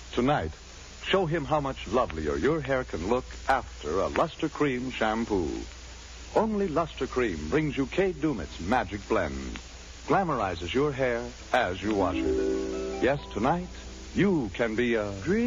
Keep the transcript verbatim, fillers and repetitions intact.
Tonight, show him how much lovelier your hair can look after a Luster Cream shampoo. Only Luster Cream brings you Kay Daumit's magic blend. Glamorizes your hair as you wash it. Yes, tonight, you can be a... Dream.